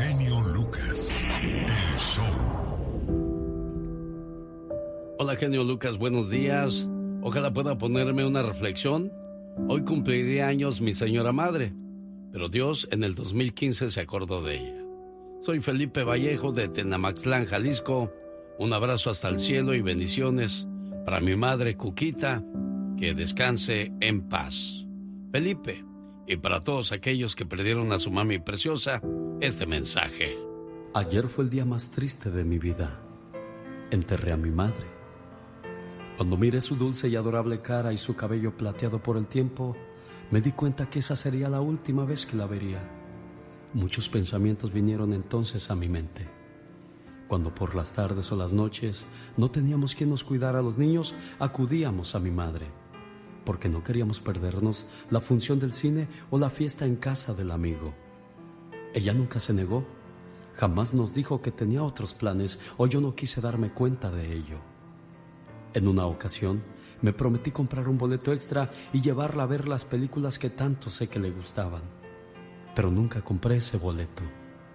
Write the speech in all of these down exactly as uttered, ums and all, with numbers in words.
genio Lucas, el show. Hola, genio Lucas, buenos días. Ojalá pueda ponerme una reflexión. Hoy cumpliría años mi señora madre, pero Dios en el dos mil quince se acordó de ella. Soy Felipe Vallejo de Tenamaxtlán, Jalisco. Un abrazo hasta el cielo y bendiciones para mi madre Cuquita, que descanse en paz. Felipe, y para todos aquellos que perdieron a su mami preciosa, este mensaje. Ayer fue el día más triste de mi vida. Enterré a mi madre. Cuando miré su dulce y adorable cara y su cabello plateado por el tiempo, me di cuenta que esa sería la última vez que la vería. Muchos pensamientos vinieron entonces a mi mente. Cuando por las tardes o las noches no teníamos quien nos cuidara a los niños, acudíamos a mi madre, porque no queríamos perdernos la función del cine o la fiesta en casa del amigo. Ella nunca se negó, jamás nos dijo que tenía otros planes o yo no quise darme cuenta de ello. En una ocasión me prometí comprar un boleto extra y llevarla a ver las películas que tanto sé que le gustaban, pero nunca compré ese boleto.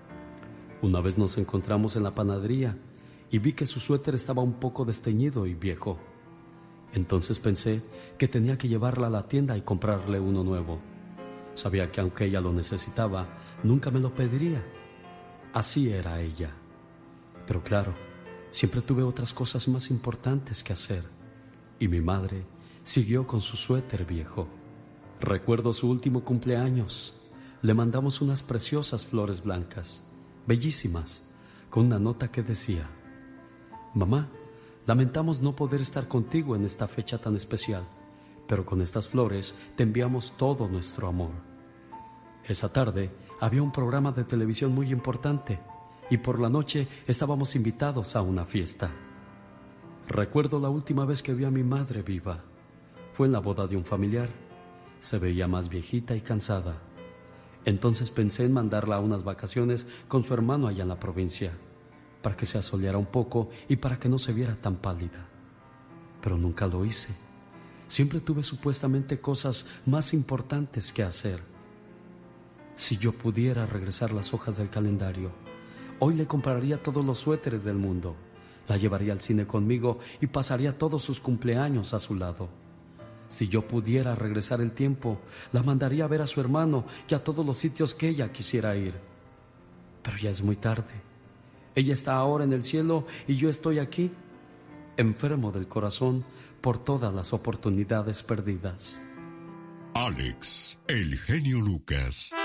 Una vez nos encontramos en la panadería y vi que su suéter estaba un poco desteñido y viejo. Entonces pensé que tenía que llevarla a la tienda y comprarle uno nuevo. Sabía que aunque ella lo necesitaba, nunca me lo pediría. Así era ella. Pero claro, siempre tuve otras cosas más importantes que hacer. Y mi madre siguió con su suéter viejo. Recuerdo su último cumpleaños. Le mandamos unas preciosas flores blancas, bellísimas, con una nota que decía: Mamá, lamentamos no poder estar contigo en esta fecha tan especial, pero con estas flores te enviamos todo nuestro amor. Esa tarde había un programa de televisión muy importante y por la noche estábamos invitados a una fiesta. Recuerdo la última vez que vi a mi madre viva. Fue en la boda de un familiar. Se veía más viejita y cansada. Entonces pensé en mandarla a unas vacaciones con su hermano allá en la provincia, para que se asoleara un poco y para que no se viera tan pálida. Pero nunca lo hice. Siempre tuve supuestamente cosas más importantes que hacer. Si yo pudiera regresar las hojas del calendario, hoy le compraría todos los suéteres del mundo, la llevaría al cine conmigo y pasaría todos sus cumpleaños a su lado. Si yo pudiera regresar el tiempo, la mandaría a ver a su hermano y a todos los sitios que ella quisiera ir. Pero ya es muy tarde. Ella está ahora en el cielo y yo estoy aquí, enfermo del corazón por todas las oportunidades perdidas. Alex, el genio Lucas.